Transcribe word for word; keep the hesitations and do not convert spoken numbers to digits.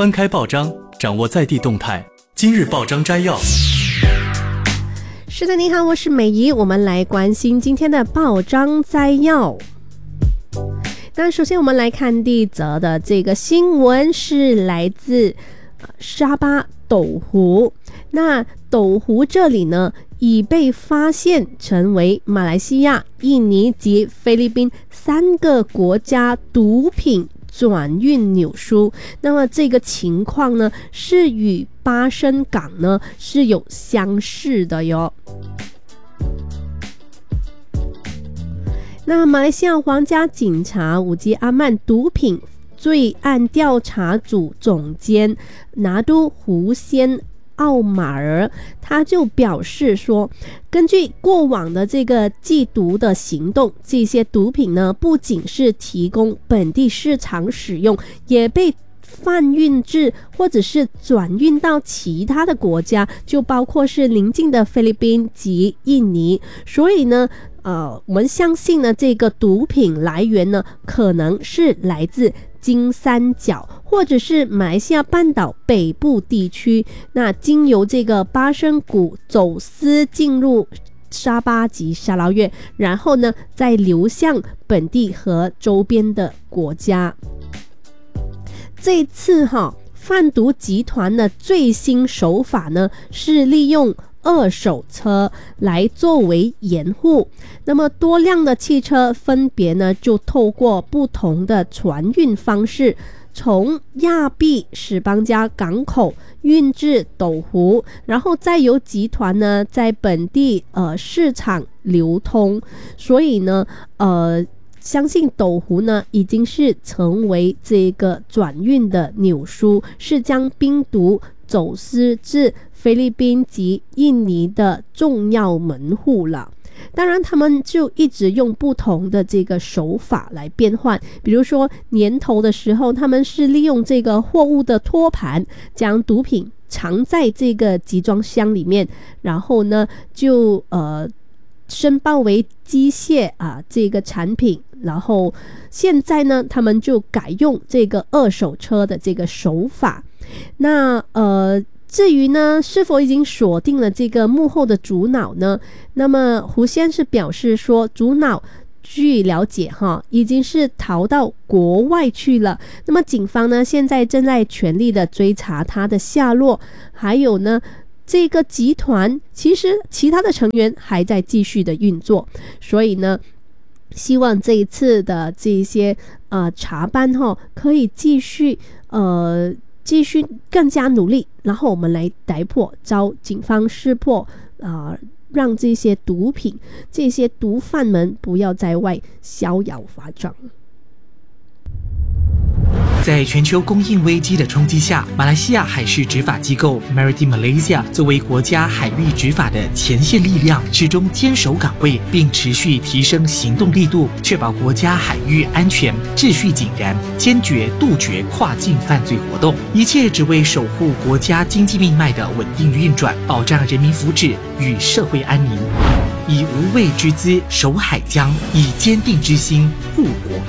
翻开报章，掌握在地动态。今日报章摘要。 是的，你好，我是美仪，我们来关心今天的报章摘要。那首先我们来看第一则的这个新闻，是来自沙巴斗湖。那斗湖这里呢，已被发现成为马来西亚、印尼及菲律宾三个国家毒品转运纽枢。那么这个情况呢，是与巴生港呢是有相似的哟。那马来西亚皇家警察五级阿曼毒品罪案调查组总监拿督胡先奥马尔，他就表示说，根据过往的这个缉毒的行动，这些毒品呢不仅是提供本地市场使用，也被贩运至或者是转运到其他的国家，就包括是邻近的菲律宾及印尼。所以呢呃，我们相信呢，这个毒品来源呢可能是来自金三角或者是马来西亚半岛北部地区，那经由这个巴生谷走私进入沙巴及沙捞越，然后呢再流向本地和周边的国家。这次哈贩毒集团的最新手法呢，是利用二手车来作为掩护，那么多辆的汽车分别呢就透过不同的船运方式，从亚庇史邦加港口运至斗湖，然后再由集团呢在本地呃市场流通。所以呢呃相信斗湖呢已经是成为这个转运的纽枢，是将冰毒走私至菲律宾及印尼的重要门户了。当然他们就一直用不同的这个手法来变换，比如说年头的时候，他们是利用这个货物的托盘将毒品藏在这个集装箱里面，然后呢就呃申报为机械啊这个产品，然后现在呢他们就改用这个二手车的这个手法。那呃至于呢是否已经锁定了这个幕后的主脑呢，那么胡先是表示说，主脑据了解哈已经是逃到国外去了，那么警方呢现在正在全力的追查他的下落，还有呢这个集团其实其他的成员还在继续的运作。所以呢希望这一次的这些呃查办哈可以继续呃继续更加努力，然后我们来逮捕，招警方识破啊、呃，让这些毒品这些毒贩们不要在外逍遥法掌。 在全球供应危机的冲击下，马来西亚海事执法机构 Maritime Malaysia 作为国家海域执法的前线力量，始终坚守岗位，并持续提升行动力度，确保国家海域安全、秩序井然，坚决杜绝跨境犯罪活动。一切只为守护国家经济命脉的稳定运转，保障人民福祉与社会安宁。以无畏之姿守海疆，以坚定之心护国